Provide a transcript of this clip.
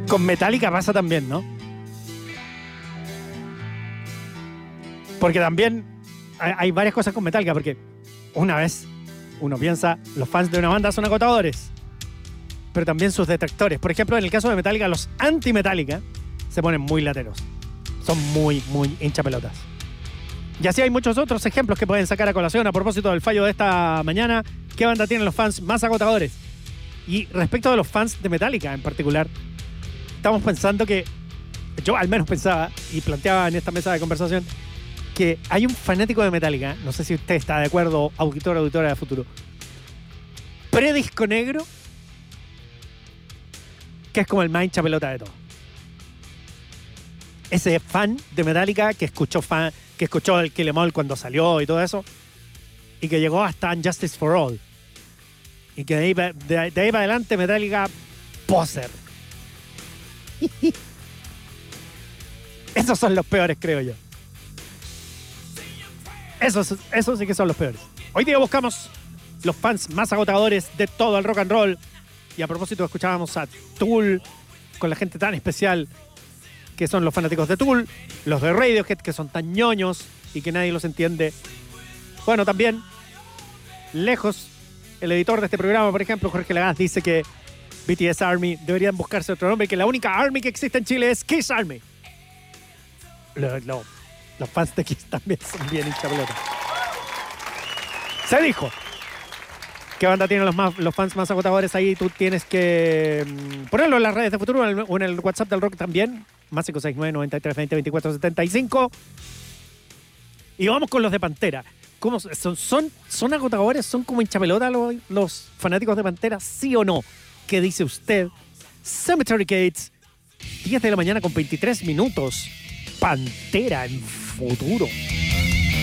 Con Metallica pasa también, ¿no? Porque también hay varias cosas con Metallica, porque una vez uno piensa, los fans de una banda son agotadores, pero también sus detractores. Por ejemplo, en el caso de Metallica, los anti-Metallica se ponen muy lateros. Son muy, muy hinchapelotas. Y así hay muchos otros ejemplos que pueden sacar a colación a propósito del fallo de esta mañana. ¿Qué banda tienen los fans más agotadores? Y respecto de los fans de Metallica en particular, estamos pensando que, yo al menos pensaba y planteaba en esta mesa de conversación, que hay un fanático de Metallica, no sé si usted está de acuerdo, auditora de futuro, predisco negro, que es como el más hinchapelota de todo. Ese fan de Metallica que escuchó el Kill 'Em All cuando salió y todo eso, y que llegó hasta Justice for All, y que de ahí para adelante Metallica poser. Esos son los peores, creo yo. Esos sí que son los peores. Hoy día buscamos los fans más agotadores de todo el rock and roll. Y a propósito escuchábamos a Tool con la gente tan especial que son los fanáticos de Tool, los de Radiohead que son tan ñoños y que nadie los entiende. Bueno, también lejos, el editor de este programa, por ejemplo, Jorge Lagaz, dice que BTS Army deberían buscarse otro nombre y que la única Army que existe en Chile es Kiss Army. Los fans de Kiss también son bien hinchapelotas. Se dijo. ¿Qué banda tienen los fans más agotadores? Ahí tú tienes que ponerlo en las redes de Futuro o en el WhatsApp del Rock también. Más 569-9320-2475. Y vamos con los de Pantera. ¿Cómo son agotadores? ¿Son como hinchapelota los fanáticos de Pantera? ¿Sí o no? ¿Qué dice usted? Cemetery Gates, 10 de la mañana con 23 minutos. Pantera en Futuro.